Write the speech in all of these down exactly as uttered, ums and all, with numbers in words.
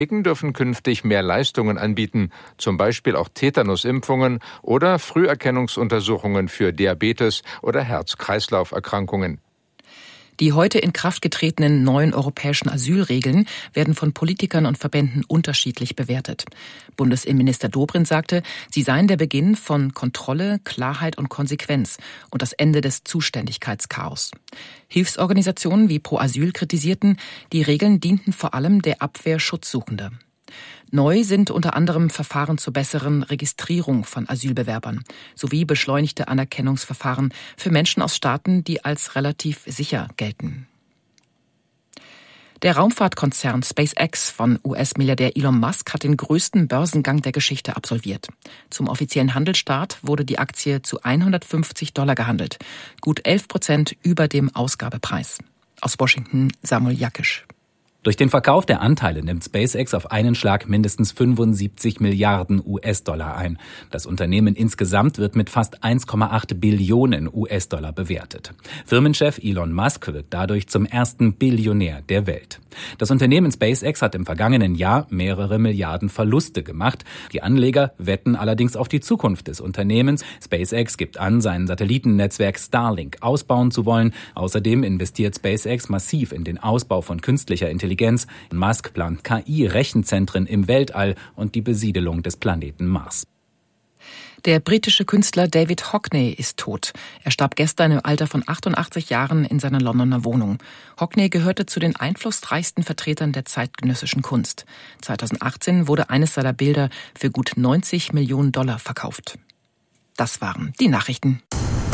dürfen künftig mehr Leistungen anbieten, zum Beispiel auch Tetanusimpfungen oder Früherkennungsuntersuchungen für Diabetes oder Herz-Kreislauf-Erkrankungen. Die heute in Kraft getretenen neuen europäischen Asylregeln werden von Politikern und Verbänden unterschiedlich bewertet. Bundesinnenminister Dobrindt sagte, sie seien der Beginn von Kontrolle, Klarheit und Konsequenz und das Ende des Zuständigkeitschaos. Hilfsorganisationen wie Pro Asyl kritisierten, die Regeln dienten vor allem der Abwehr Schutzsuchender. Neu sind unter anderem Verfahren zur besseren Registrierung von Asylbewerbern sowie beschleunigte Anerkennungsverfahren für Menschen aus Staaten, die als relativ sicher gelten. Der Raumfahrtkonzern SpaceX von U S-Milliardär Elon Musk hat den größten Börsengang der Geschichte absolviert. Zum offiziellen Handelsstart wurde die Aktie zu hundertfünfzig Dollar gehandelt, gut elf Prozent über dem Ausgabepreis. Aus Washington Samuel Jakisch. Durch den Verkauf der Anteile nimmt SpaceX auf einen Schlag mindestens fünfundsiebzig Milliarden U S-Dollar ein. Das Unternehmen insgesamt wird mit fast eins Komma acht Billionen U S-Dollar bewertet. Firmenchef Elon Musk wird dadurch zum ersten Billionär der Welt. Das Unternehmen SpaceX hat im vergangenen Jahr mehrere Milliarden Verluste gemacht. Die Anleger wetten allerdings auf die Zukunft des Unternehmens. SpaceX gibt an, sein Satellitennetzwerk Starlink ausbauen zu wollen. Außerdem investiert SpaceX massiv in den Ausbau von künstlicher Intelligenz. Musk plant K I-Rechenzentren im Weltall und die Besiedelung des Planeten Mars. Der britische Künstler David Hockney ist tot. Er starb gestern im Alter von achtundachtzig Jahren in seiner Londoner Wohnung. Hockney gehörte zu den einflussreichsten Vertretern der zeitgenössischen Kunst. zweitausendachtzehn wurde eines seiner Bilder für gut neunzig Millionen Dollar verkauft. Das waren die Nachrichten.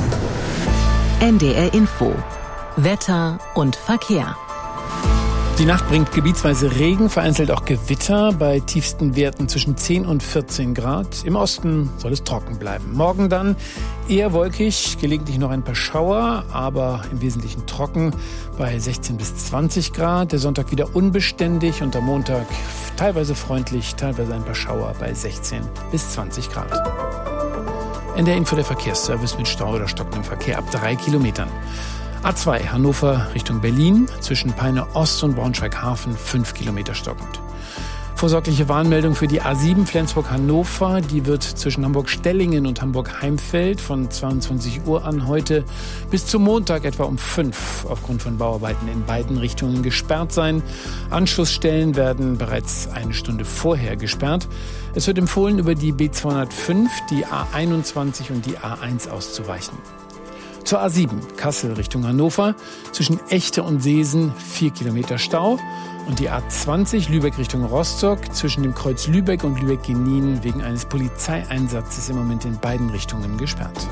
N D R Info. Wetter und Verkehr. Die Nacht bringt gebietsweise Regen, vereinzelt auch Gewitter bei tiefsten Werten zwischen zehn und vierzehn Grad. Im Osten soll es trocken bleiben. Morgen dann eher wolkig, gelegentlich noch ein paar Schauer, aber im Wesentlichen trocken bei sechzehn bis zwanzig Grad. Der Sonntag wieder unbeständig und am Montag teilweise freundlich, teilweise ein paar Schauer bei sechzehn bis zwanzig Grad. N D R Info, der Verkehrsservice mit Stau oder stockendem Verkehr ab drei Kilometern. A zwei Hannover Richtung Berlin, zwischen Peine Ost und Braunschweig-Hafen fünf Kilometer stockend. Vorsorgliche Warnmeldung für die A sieben Flensburg-Hannover, die wird zwischen Hamburg-Stellingen und Hamburg-Heimfeld von zweiundzwanzig Uhr an heute bis zum Montag etwa um fünf aufgrund von Bauarbeiten in beiden Richtungen gesperrt sein. Anschlussstellen werden bereits eine Stunde vorher gesperrt. Es wird empfohlen, über die B zweihundertfünf, die A einundzwanzig und die A eins auszuweichen. Zur A sieben, Kassel Richtung Hannover, zwischen Echte und Seesen vier Kilometer Stau. Und die A zwanzig, Lübeck Richtung Rostock, zwischen dem Kreuz Lübeck und Lübeck-Genin wegen eines Polizeieinsatzes im Moment in beiden Richtungen gesperrt.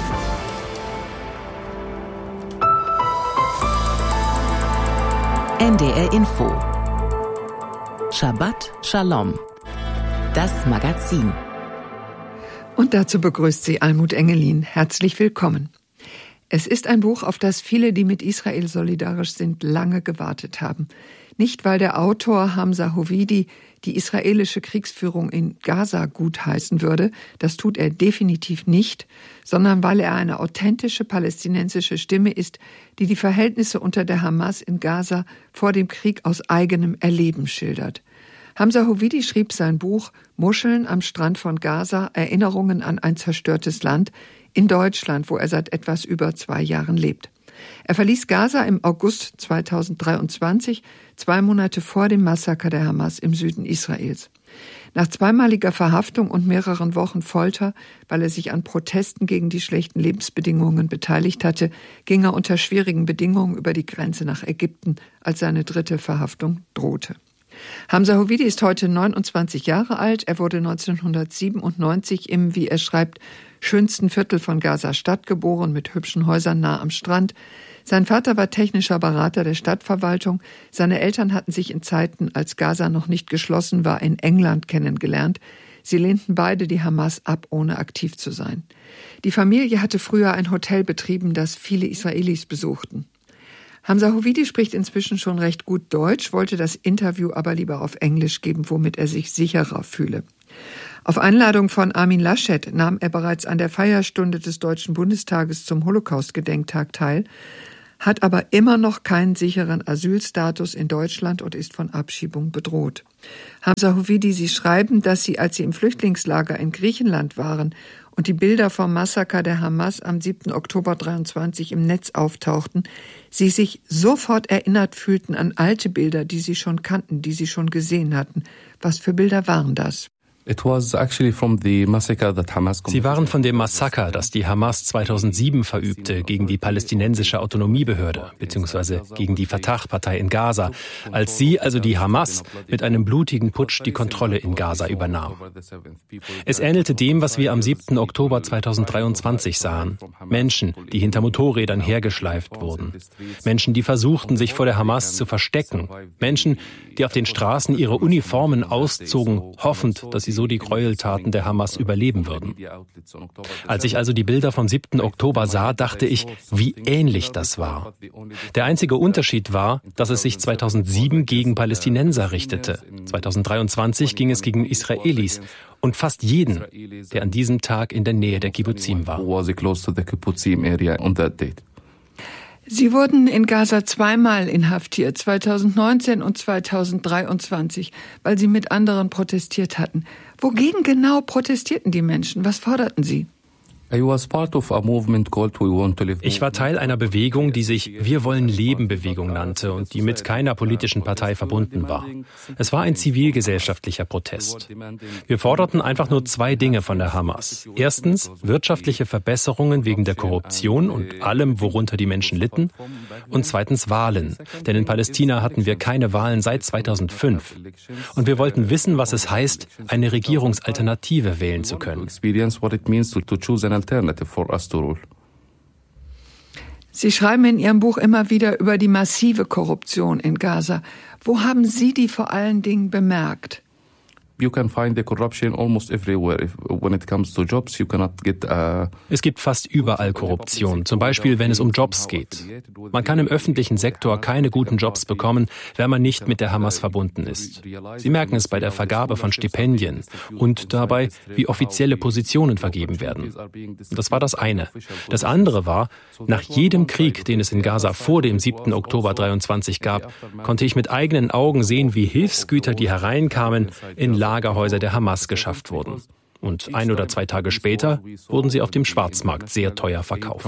N D R Info. Shabbat Shalom. Das Magazin. Und dazu begrüßt sie Almut Engelin. Herzlich willkommen. Es ist ein Buch, auf das viele, die mit Israel solidarisch sind, lange gewartet haben. Nicht, weil der Autor Hamza Hovidi die israelische Kriegsführung in Gaza gutheißen würde, das tut er definitiv nicht, sondern weil er eine authentische palästinensische Stimme ist, die die Verhältnisse unter der Hamas in Gaza vor dem Krieg aus eigenem Erleben schildert. Hamza Hovidi schrieb sein Buch Muscheln am Strand von Gaza, Erinnerungen an ein zerstörtes Land in Deutschland, wo er seit etwas über zwei Jahren lebt. Er verließ Gaza im August zweitausenddreiundzwanzig, zwei Monate vor dem Massaker der Hamas im Süden Israels. Nach zweimaliger Verhaftung und mehreren Wochen Folter, weil er sich an Protesten gegen die schlechten Lebensbedingungen beteiligt hatte, ging er unter schwierigen Bedingungen über die Grenze nach Ägypten, als seine dritte Verhaftung drohte. Hamza Hovidi ist heute neunundzwanzig Jahre alt. Er wurde neunzehnhundertsiebenundneunzig im, wie er schreibt, schönsten Viertel von Gaza-Stadt geboren, mit hübschen Häusern nah am Strand. Sein Vater war technischer Berater der Stadtverwaltung. Seine Eltern hatten sich in Zeiten, als Gaza noch nicht geschlossen war, in England kennengelernt. Sie lehnten beide die Hamas ab, ohne aktiv zu sein. Die Familie hatte früher ein Hotel betrieben, das viele Israelis besuchten. Hamza Hovidi spricht inzwischen schon recht gut Deutsch, wollte das Interview aber lieber auf Englisch geben, womit er sich sicherer fühle. Auf Einladung von Armin Laschet nahm er bereits an der Feierstunde des Deutschen Bundestages zum Holocaust-Gedenktag teil. hat aber immer noch keinen sicheren Asylstatus in Deutschland und ist von Abschiebung bedroht. Hamza Hovidi, Sie schreiben, dass Sie, als Sie im Flüchtlingslager in Griechenland waren und die Bilder vom Massaker der Hamas am siebten Oktober dreiundzwanzig im Netz auftauchten, Sie sich sofort erinnert fühlten an alte Bilder, die Sie schon kannten, die Sie schon gesehen hatten. Was für Bilder waren das? Sie waren von dem Massaker, das die Hamas zweitausendsieben verübte gegen die palästinensische Autonomiebehörde bzw. gegen die Fatah-Partei in Gaza, als sie, also die Hamas, mit einem blutigen Putsch die Kontrolle in Gaza übernahm. Es ähnelte dem, was wir am siebten Oktober zweitausenddreiundzwanzig sahen. Menschen, die hinter Motorrädern hergeschleift wurden. Menschen, die versuchten, sich vor der Hamas zu verstecken. Menschen, die auf den Straßen ihre Uniformen auszogen, hoffend, dass sie so die Gräueltaten der Hamas überleben würden. Als ich also die Bilder vom siebten Oktober sah, dachte ich, wie ähnlich das war. Der einzige Unterschied war, dass es sich zweitausendsieben gegen Palästinenser richtete. zweitausenddreiundzwanzig ging es gegen Israelis und fast jeden, der an diesem Tag in der Nähe der Kibbuzim war. Sie wurden in Gaza zweimal inhaftiert, zweitausendneunzehn und zweitausenddreiundzwanzig, weil Sie mit anderen protestiert hatten. Wogegen genau protestierten die Menschen? Was forderten sie? Ich war Teil einer Bewegung, die sich Wir wollen Leben Bewegung nannte und die mit keiner politischen Partei verbunden war. Es war ein zivilgesellschaftlicher Protest. Wir forderten einfach nur zwei Dinge von der Hamas. Erstens wirtschaftliche Verbesserungen wegen der Korruption und allem, worunter die Menschen litten. Und zweitens Wahlen. Denn in Palästina hatten wir keine Wahlen seit zweitausendfünf. Und wir wollten wissen, was es heißt, eine Regierungsalternative wählen zu können. Alternative for us to rule. Sie schreiben in Ihrem Buch immer wieder über die massive Korruption in Gaza. Wo haben Sie die vor allen Dingen bemerkt? You can find the corruption almost everywhere. If, when it comes to jobs, you cannot get. Uh es gibt fast überall Korruption. Zum Beispiel, wenn es um Jobs geht. Man kann im öffentlichen Sektor keine guten Jobs bekommen, wenn man nicht mit der Hamas verbunden ist. Sie merken es bei der Vergabe von Stipendien und dabei, wie offizielle Positionen vergeben werden. Das war das eine. Das andere war, nach jedem Krieg, den es in Gaza vor dem siebten Oktober dreiundzwanzig gab, konnte ich mit eigenen Augen sehen, wie Hilfsgüter, die hereinkamen, in Lagerhäuser der Hamas geschafft wurden. Und ein oder zwei Tage später wurden sie auf dem Schwarzmarkt sehr teuer verkauft.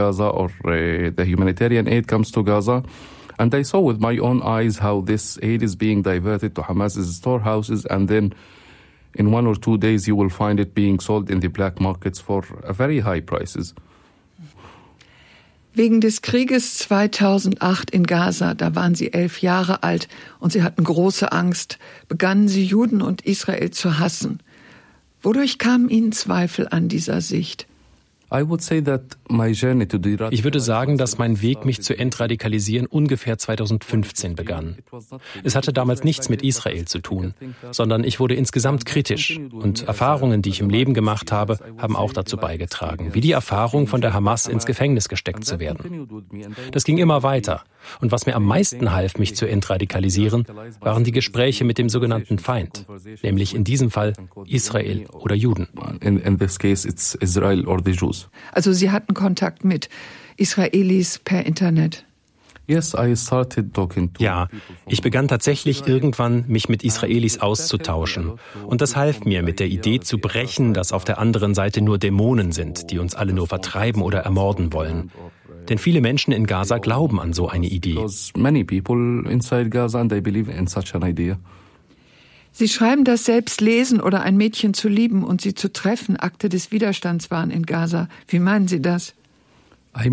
And I saw with my own eyes how this aid is being diverted to Hamas's storehouses, and then in one or two days you will find it being sold in the black markets for very high prices. Wegen des Krieges zweitausendacht in Gaza, da waren Sie elf Jahre alt und Sie hatten große Angst, begannen Sie Juden und Israel zu hassen. Wodurch kamen Ihnen Zweifel an dieser Sicht? Ich würde sagen, dass mein Weg, mich zu entradikalisieren, ungefähr zweitausendfünfzehn begann. Es hatte damals nichts mit Israel zu tun, sondern ich wurde insgesamt kritisch. Und Erfahrungen, die ich im Leben gemacht habe, haben auch dazu beigetragen, wie die Erfahrung, von der Hamas ins Gefängnis gesteckt zu werden. Das ging immer weiter. Und was mir am meisten half, mich zu entradikalisieren, waren die Gespräche mit dem sogenannten Feind, nämlich in diesem Fall Israel oder Juden. In, in this case it's Israel or the Jews. Also Sie hatten Kontakt mit Israelis per Internet? Ja, ich begann tatsächlich irgendwann, mich mit Israelis auszutauschen. Und das half mir, mit der Idee zu brechen, dass auf der anderen Seite nur Dämonen sind, die uns alle nur vertreiben oder ermorden wollen. Denn viele Menschen in Gaza glauben an so eine Idee. Sie schreiben, dass selbst Lesen oder ein Mädchen zu lieben und sie zu treffen Akte des Widerstands waren in Gaza. Wie meinen Sie das? Ich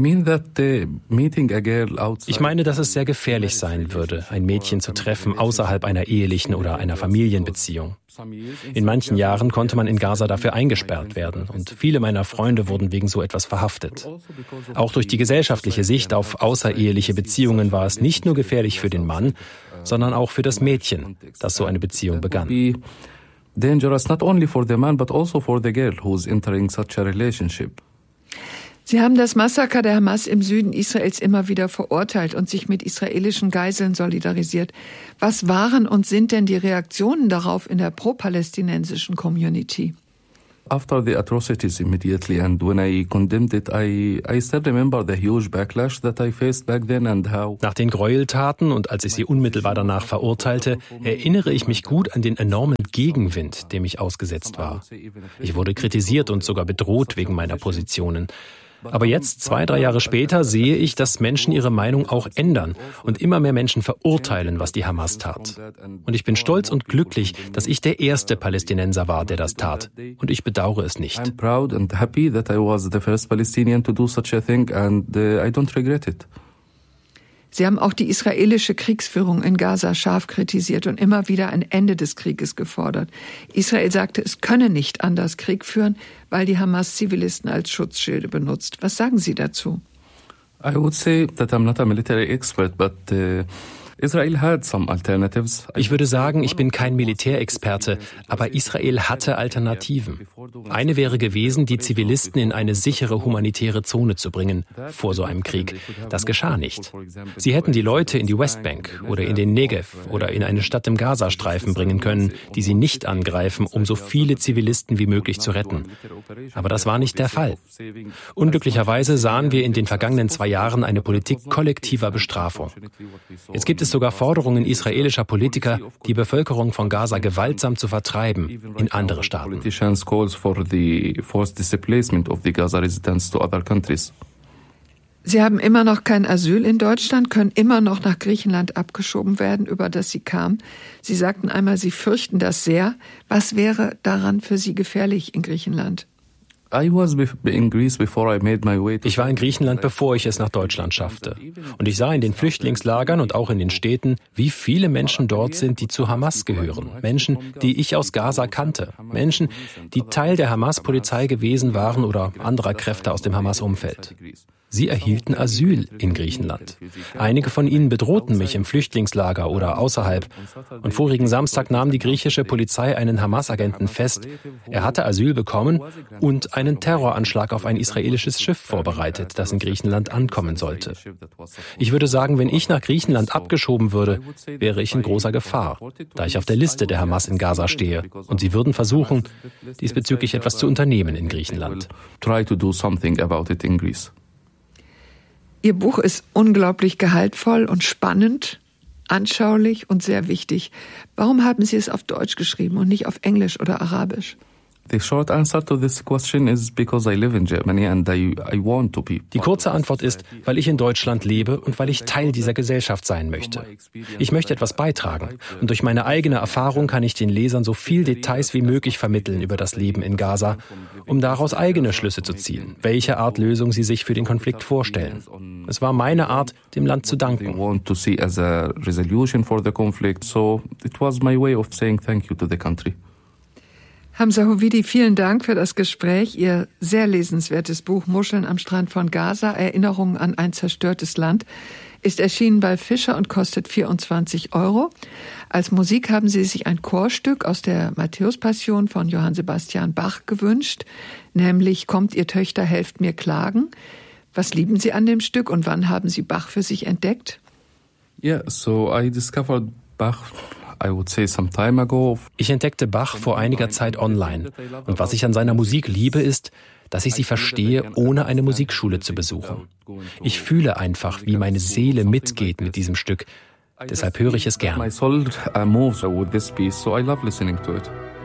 meine, dass es sehr gefährlich sein würde, ein Mädchen zu treffen außerhalb einer ehelichen oder einer Familienbeziehung. In manchen Jahren konnte man in Gaza dafür eingesperrt werden und viele meiner Freunde wurden wegen so etwas verhaftet. Auch durch die gesellschaftliche Sicht auf außereheliche Beziehungen war es nicht nur gefährlich für den Mann, sondern auch für das Mädchen, das so eine Beziehung begann. Dangerous not only for the man but also for the girl who's entering such a relationship. Sie haben das Massaker der Hamas im Süden Israels immer wieder verurteilt und sich mit israelischen Geiseln solidarisiert. Was waren und sind denn die Reaktionen darauf in der pro-palästinensischen Community? After the atrocities immediately and when I condemned it, I, I still remember the huge backlash that I faced back then and how... Nach den Gräueltaten und als ich sie unmittelbar danach verurteilte, erinnere ich mich gut an den enormen Gegenwind, dem ich ausgesetzt war. Ich wurde kritisiert und sogar bedroht wegen meiner Positionen. Aber jetzt, zwei, drei Jahre später, sehe ich, dass Menschen ihre Meinung auch ändern und immer mehr Menschen verurteilen, was die Hamas tat. Und ich bin stolz und glücklich, dass ich der erste Palästinenser war, der das tat. Und ich bedauere es nicht. I'm proud and happy that I was the first Palestinian to do such a thing and uh, I don't regret it. Sie haben auch die israelische Kriegsführung in Gaza scharf kritisiert und immer wieder ein Ende des Krieges gefordert. Israel sagte, es könne nicht anders Krieg führen, weil die Hamas Zivilisten als Schutzschilde benutzt. Was sagen Sie dazu? I would say that I'm not a military expert, but uh, Israel had some alternatives. Ich würde sagen, ich bin kein Militärexperte, aber Israel hatte Alternativen. Eine wäre gewesen, die Zivilisten in eine sichere humanitäre Zone zu bringen, vor so einem Krieg. Das geschah nicht. Sie hätten die Leute in die Westbank oder in den Negev oder in eine Stadt im Gazastreifen bringen können, die sie nicht angreifen, um so viele Zivilisten wie möglich zu retten. Aber das war nicht der Fall. Unglücklicherweise sahen wir in den vergangenen zwei Jahren eine Politik kollektiver Bestrafung. Jetzt gibt es sogar Forderungen israelischer Politiker, die Bevölkerung von Gaza gewaltsam zu vertreiben in andere Staaten. Sie haben immer noch kein Asyl in Deutschland, können immer noch nach Griechenland abgeschoben werden, über das Sie kamen. Sie sagten einmal, Sie fürchten das sehr. Was wäre daran für Sie gefährlich in Griechenland? Ich war in Griechenland, bevor ich es nach Deutschland schaffte. Und ich sah in den Flüchtlingslagern und auch in den Städten, wie viele Menschen dort sind, die zu Hamas gehören. Menschen, die ich aus Gaza kannte. Menschen, die Teil der Hamas-Polizei gewesen waren oder anderer Kräfte aus dem Hamas-Umfeld. Sie erhielten Asyl in Griechenland. Einige von ihnen bedrohten mich im Flüchtlingslager oder außerhalb. Und vorigen Samstag nahm die griechische Polizei einen Hamas-Agenten fest. Er hatte Asyl bekommen und einen Terroranschlag auf ein israelisches Schiff vorbereitet, das in Griechenland ankommen sollte. Ich würde sagen, wenn ich nach Griechenland abgeschoben würde, wäre ich in großer Gefahr, da ich auf der Liste der Hamas in Gaza stehe. Und sie würden versuchen, diesbezüglich etwas zu unternehmen in Griechenland. Try to do something about it in Greece. Ihr Buch ist unglaublich gehaltvoll und spannend, anschaulich und sehr wichtig. Warum haben Sie es auf Deutsch geschrieben und nicht auf Englisch oder Arabisch? The short answer to this question is because I live in Germany and I, I want to be. Die kurze Antwort ist, weil ich in Deutschland lebe und weil ich Teil dieser Gesellschaft sein möchte. Ich möchte etwas beitragen und durch meine eigene Erfahrung kann ich den Lesern so viel Details wie möglich vermitteln über das Leben in Gaza, um daraus eigene Schlüsse zu ziehen, welche Art Lösung sie sich für den Konflikt vorstellen. Es war meine Art, dem Land zu danken. Want to see as a resolution for the conflict, so it was my way of saying thank you to the country. Hamza Hovidi, vielen Dank für das Gespräch. Ihr sehr lesenswertes Buch Muscheln am Strand von Gaza, Erinnerungen an ein zerstörtes Land, ist erschienen bei Fischer und kostet vierundzwanzig Euro. Als Musik haben Sie sich ein Chorstück aus der Matthäus-Passion von Johann Sebastian Bach gewünscht, nämlich Kommt ihr Töchter, helft mir klagen. Was lieben Sie an dem Stück und wann haben Sie Bach für sich entdeckt? Yeah, so I discovered Bach I would say some time ago. Ich entdeckte Bach vor einiger Zeit online. Und was ich an seiner Musik liebe, ist, dass ich sie verstehe, ohne eine Musikschule zu besuchen. Ich fühle einfach, wie meine Seele mitgeht mit diesem Stück. Deshalb höre ich es gern. My soul moves with this piece, so I love listening to it.